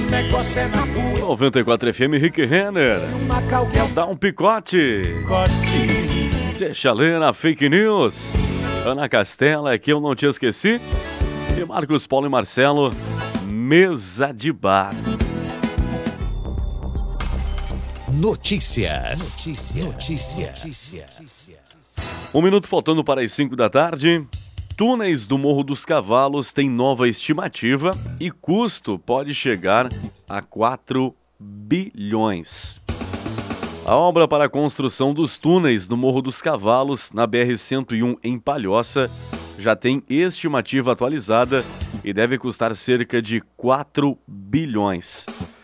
negócio é na rua. 94 FM, Rick Renner. Macau que é o Dá um picote. corte. Deixa ler na fake news. Ana Castela, que eu não te esqueci. E Marcos Paulo e Marcelo, mesa de bar. Notícias. 1 minuto faltando para as 5 da tarde. Túneis do Morro dos Cavalos têm nova estimativa e custo pode chegar a 4 bilhões. A obra para a construção dos túneis do Morro dos Cavalos, na BR-101 em Palhoça, já tem estimativa atualizada e deve custar cerca de 4 bilhões.